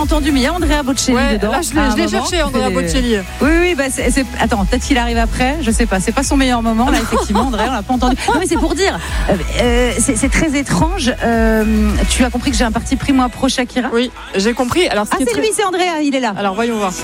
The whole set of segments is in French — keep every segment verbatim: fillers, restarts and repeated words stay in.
entendu, mais il y a Andrea Bocelli ouais, dedans. Là, je l'ai, je l'ai cherché, Andrea Bocelli. Oui, oui, bah c'est, c'est... attends, peut-être qu'il arrive après, je sais pas. C'est pas son meilleur moment, là, effectivement, Andrea, on l'a pas entendu. Non, mais c'est pour dire, euh, c'est, c'est très étrange. Euh, tu as compris que j'ai un parti pris, moi, pro Shakira? Oui, j'ai compris. Alors, ah, c'est très... lui, c'est Andrea, il est là. Alors, voyons voir.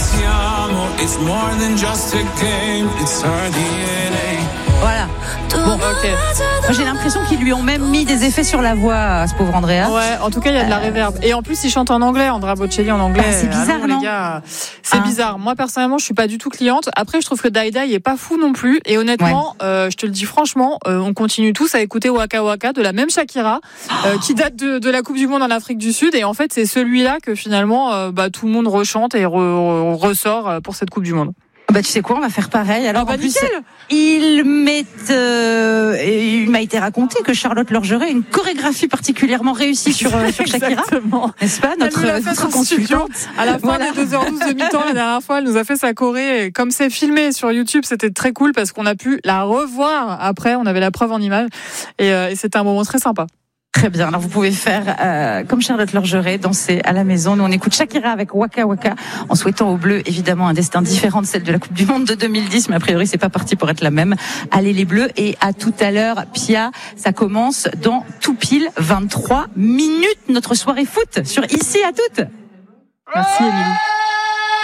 Voilà. Bon, ok. Moi, j'ai l'impression qu'ils lui ont même mis des effets sur la voix à ce pauvre Andrea. Ouais, en tout cas, il y a de la euh... réverb. Et en plus, il chante en anglais, Andrea Bocelli en anglais. Ah, c'est bizarre, alors, non les gars, c'est ah. bizarre. Moi, personnellement, je suis pas du tout cliente. Après, je trouve que Dai Dai est pas fou non plus. Et honnêtement, ouais. euh, je te le dis franchement, euh, on continue tous à écouter Waka Waka de la même Shakira, euh, qui date de, de la Coupe du Monde en Afrique du Sud. Et en fait, c'est celui-là que finalement, euh, bah, tout le monde rechante et re, re, ressort pour cette Coupe du Monde. Bah, tu sais quoi, on va faire pareil. Alors, ah bah, en plus, nickel. il m'est, euh, il m'a été raconté que Charlotte Lorgeret a une chorégraphie particulièrement réussie sur, euh, sur Shakira. N'est-ce pas, notre, notre consultante. À la fin voilà. des deux heures douze de mi-temps, la dernière fois, elle nous a fait sa choré. Et comme c'est filmé sur YouTube, c'était très cool parce qu'on a pu la revoir après. On avait la preuve en image. Et, euh, et c'était un moment très sympa. Très bien. Alors vous pouvez faire euh, comme Charlotte Lorgeret, danser à la maison. Nous on écoute Shakira avec Waka Waka, en souhaitant aux Bleus évidemment un destin différent de celle de la Coupe du Monde de deux mille dix, mais a priori c'est pas parti pour être la même. Allez les Bleus, et à tout à l'heure, Pia. Ça commence dans tout pile vingt-trois minutes notre soirée foot sur Ici à toutes. Merci Émilie.